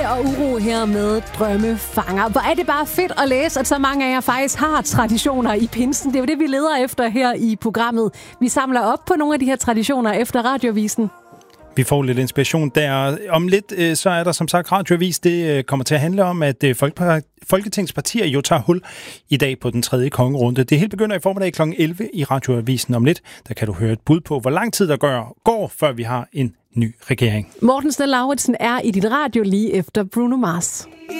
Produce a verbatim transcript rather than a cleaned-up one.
og uro her med Drømmefanger. Hvor er det bare fedt at læse, at så mange af jer faktisk har traditioner i pinsen. Det er jo det, vi leder efter her i programmet. Vi samler op på nogle af de her traditioner efter Radioavisen. Vi får lidt inspiration der. Om lidt, så er der som sagt Radioavis. Det kommer til at handle om, at Folketingspartier jo tager hul i dag på den tredje kongerunde. Det hele begynder i formiddag klokken elleve i Radioavisen. Om lidt, der kan du høre et bud på, hvor lang tid der gør, går, før vi har en ny regering. Morten Snell Lauritsen er i dit radio lige efter Bruno Mars.